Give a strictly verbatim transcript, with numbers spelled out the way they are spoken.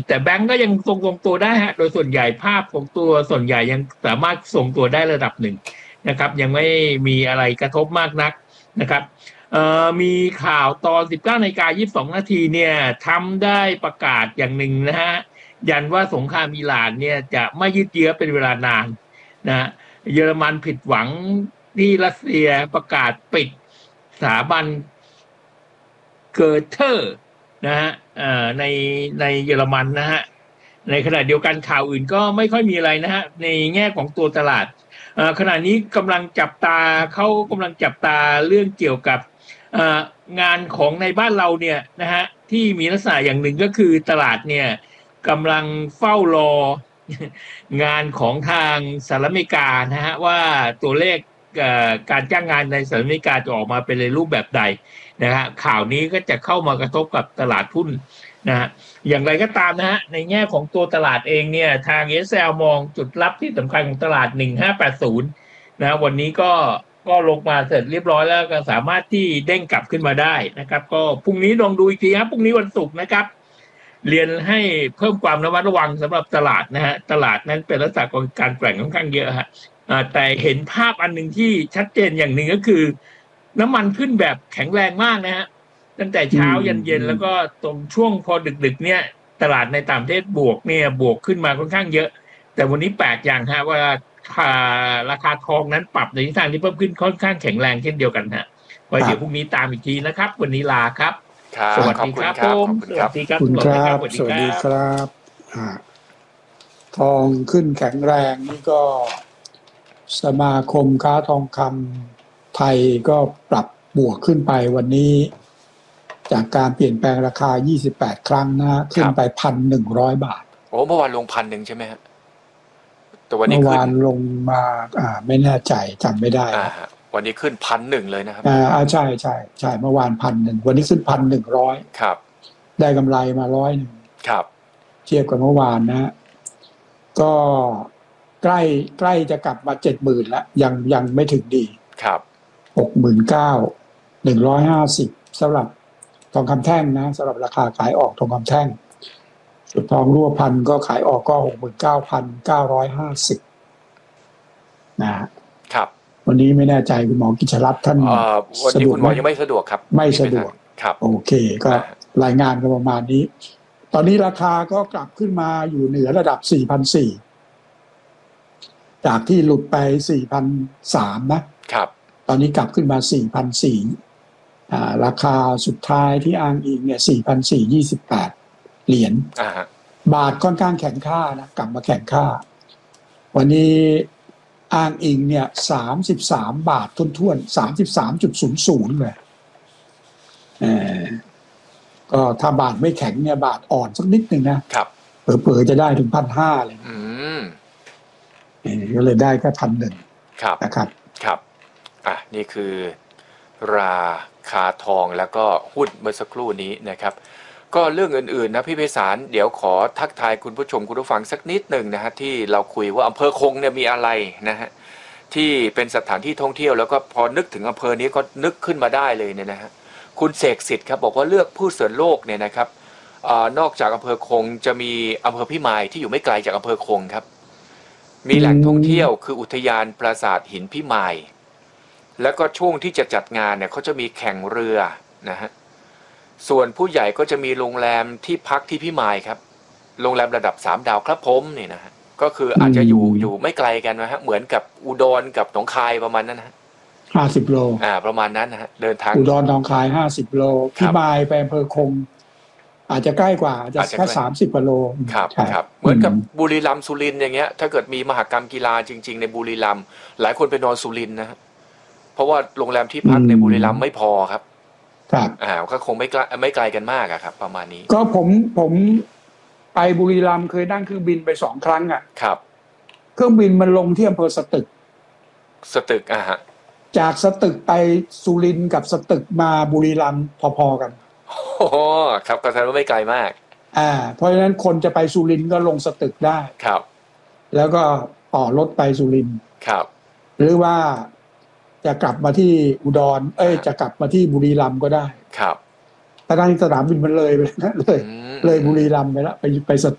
แต่แบงก์ก็ยังทรงทรงตัวได้ฮะโดยส่วนใหญ่ภาพของตัวส่วนใหญ่ยังสามารถทรงตัวได้ระดับหนึ่งนะครับยังไม่มีอะไรกระทบมากนักนะครับเอ่อมีข่าวตอน สิบเก้านาฬิกายี่สิบสองนาทีเนี่ยทำได้ประกาศอย่างหนึ่งนะฮะยันว่าสงครามอิหร่านเนี่ยจะไม่ยืดเยื้อเป็นเวลานานนะเยอรมันผิดหวังที่รัสเซียประกาศปิดสถาบันเกอเทอร์นะฮะในในเยอรมันนะฮะในขณะเดียวกันข่าวอื่นก็ไม่ค่อยมีอะไรนะฮะในแง่ของตัวตลาดขณะนี้กำลังจับตาเขากำลังจับตาเรื่องเกี่ยวกับงานของในบ้านเราเนี่ยนะฮะที่มีลักษณะอย่างหนึ่งก็คือตลาดเนี่ยกำลังเฝ้ารองานของทางสหรัฐอเมริกานะฮะว่าตัวเลขการจ้างงานในสหรัฐอเมริกาจะออกมาเป็นในรูปแบบใดนะฮะข่าวนี้ก็จะเข้ามากระทบกับตลาดหุ้นนะฮะอย่างไรก็ตามนะฮะในแง่ของตัวตลาดเองเนี่ยทาง เอส แอล มองจุดรับที่สำคัญของตลาดหนึ่งพันห้าร้อยแปดสิบนะวันนี้ก็ก็ลงมาเสร็จเรียบร้อยแล้วก็สามารถที่เด้งกลับขึ้นมาได้นะครับก็พรุ่งนี้ลองดูอีกทีครับพรุ่งนี้วันศุกร์นะครับเรียนให้เพิ่มความระมัดระวังสำหรับตลาดนะฮะตลาดนั้นเป็นลักษณะของการแกว่งค่อนข้างเยอะฮะแต่เห็นภาพอันหนึ่งที่ชัดเจนอย่างหนึ่งก็คือน้ำมันขึ้นแบบแข็งแรงมากนะฮะตั้งแต่เช้ายันเย็นแล้วก็ตรงช่วงพอดึกๆเนี่ยตลาดในต่างประเทศบวกเนี่ยบวกขึ้นมาค่อนข้างเยอะแต่วันนี้แปลกอย่างฮะว่าราคาทองนั้นปรับในทิศทางที่เพิ่มขึ้นค่อนข้างแข็งแรงเช่นเดียวกันฮะไว้เดี๋ยวพรุ่งนี้ตามอีกทีนะครับวันนี้ลาครับสวัสดีครับผมสวัสดีครับคุณครับสวัสดีครับทองขึ้นแข็งแรงนี่ก็สมาคมค้าทองคำไทยก็ปรับบวกขึ้นไปวันนี้จากการเปลี่ยนแปลงราคายี่สิบแปดครั้งนะขึ้นไป หนึ่งพันหนึ่งร้อย บาทโอ้เมื่อวานลงพันหนึ่งใช่ไหมฮะแต่วันนี้เมื่อวานลงมาอ่าไม่แน่ใจจำไม่ได้อ่าวันนี้ขึ้นพันหนึ่งเลยนะครับอ่าใช่ใช่ใช่เมื่อวานพันหนึ่งวันนี้ขึ้นพันหนึ่งร้อยครับได้กำไรมาร้อยหนึ่งครับเทียบกับเมื่อวานนะก็ใกล้ใกล้จะกลับมาเจ็ดหมื่นแล้วยังยังไม่ถึงดีครับหกหมื่นเก้าหนึ่งร้อยห้าสิบสำหรับทองคำแท่งนะสำหรับราคาขายออกทองคำแท่งสุดทองรั่วพันก็ขายออกก็หกหมื่นเก้าพันเก้าร้อยห้าสิบนะครับวันนี้ไม่แน่ใจคุณหมอกิจรัตน์ท่านวันนี้คุณหมอยังไม่สะดวกครับไม่สะดวกครับโอเคก็รายงานกันประมาณนี้ตอนนี้ราคาก็กลับขึ้นมาอยู่เหนือระดับ สี่พันสี่ร้อย จากที่หลุดไป สี่พันสามร้อย นะครับตอนนี้กลับขึ้นมา สี่พันสี่ร้อย อ่าราคาสุดท้ายที่อ้างอิงเนี่ย สี่พันสี่ร้อยยี่สิบแปด เหรียญอ่าบาทค่อนข้างแข็งค่านะกลับมาแข็งค่าวันนี้อ้างอิงเนี่ยสามสิบสามบาทท้วนๆ สามสิบสามจุดศูนย์ศูนย์ เลยเออก็ถ้าบาทไม่แข็งเนี่ยบาทอ่อนสักนิดนึงนะครับเผลอๆจะได้ถึง หนึ่งพันห้าร้อย เลยอืมเออก็เลยได้แค่ หนึ่งพันหนึ่งร้อยครับนะครับครับอ่ะนี่คือราคาทองแล้วก็หุ้นเมื่อสักครู่นี้นะครับก็เรื่องอื่นๆนะพี่ไพศาลเดี๋ยวขอทักทายคุณผู้ชมคุณผู้ฟังสักนิดหนึ่งนะฮะที่เราคุยว่าอำเภอคงเนี่ยมีอะไรนะฮะที่เป็นสถานที่ท่องเที่ยวแล้วก็พอนึกถึงอำเภอนี้ก็นึกขึ้นมาได้เลยเนี่ยนะฮะคุณเสกสิทธิ์ครับบอกว่าเลือกผู้เสริญโลกเนี่ยนะครับอ่านอกจากอำเภอคงจะมีอำเภอพิมายที่อยู่ไม่ไกลจากอำเภอคงครับมีแหล่งท่องเที่ยวคืออุทยานปราสาทหินพิมายแล้วก็ช่วงที่จะจัดงานเนี่ยเขาจะมีแข่งเรือนะฮะส่วนผู้ใหญ่ก็จะมีโรงแรมที่พักที่พิมายครับโรงแรมระดับสามดาวครับผมนี่นะฮะก็คืออาจจะอยู่อยู่ไม่ไกลกันนะฮะเหมือนกับอุดรกับหนองคายประมาณนั้นนะห้าสิบโลอ่าประมาณนั้นนะฮะเดินทางอุดรหนองคายห้าสิบโลพิมายไปอำเภอคงอาจจะใกล้กว่าอาจจะแค่สามสิบกิโลครับครับเหมือนกับบุรีรัมย์สุรินทร์อย่างเงี้ยถ้าเกิดมีมหกรรมกีฬาจริงๆในบุรีรัมย์หลายคนไปนอนสุรินทร์นะฮะเพราะว่าโรงแรมที่พักในบุรีรัมย์ไม่พอครับครับอ่าก็คงไม่ไกลไม่ไกลกันมากอะครับประมาณนี้ก็ผมผมไปบุรีรัมย์เคยนั่งเครื่องบินไปสองครั้งอ่ะครับเครื่องบินมันลงที่อำเภอสตึกสตึกอ่ะฮะจากสตึกไปสุรินทร์กับสตึกมาบุรีรัมย์พอๆกันโอ้ครับก็แสดงว่าไม่ไกลมากอ่าเพราะฉะนั้นคนจะไปสุรินทร์ก็ลงสตึกได้ครับแล้วก็ต่อรถไปสุรินทร์ครับหรือว่าจะกลับมาที่อุดรเอ้ยจะกลับมาที่บุรีรัมย์ก็ได้ครับแต่ทางสนามบินมันเลยไปแล้วเลยเลยบุรีรัมย์ไปแล้วไปไปส